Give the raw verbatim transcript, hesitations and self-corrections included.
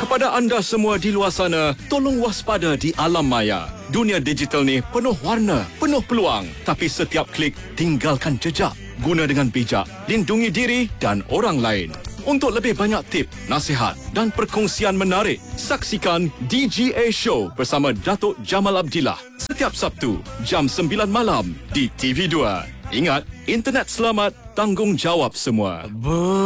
Kepada anda semua di luar sana, tolong waspada di alam maya. Dunia digital ni penuh warna, penuh peluang. Tapi setiap klik, tinggalkan jejak. Guna dengan bijak, lindungi diri dan orang lain. Untuk lebih banyak tip, nasihat dan perkongsian menarik, saksikan D G A Show bersama Datuk Jamal Abdillah setiap Sabtu, jam sembilan malam di T V dua. Ingat, internet selamat, tanggungjawab semua.